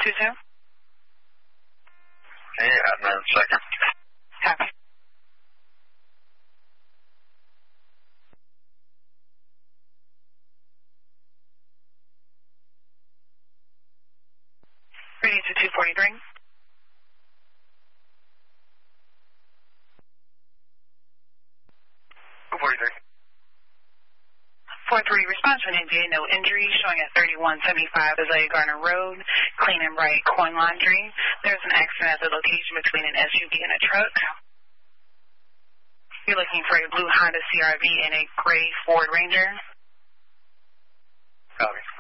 22? Yeah, 9 seconds. Copy. Ready to 243. 243. 43, response to an NVA, no injury, showing at 3175 Azalea Garner Road, clean and bright coin laundry. There's an accident at the location between an SUV and a truck. You're looking for a blue Honda CRV and a gray Ford Ranger. Copy.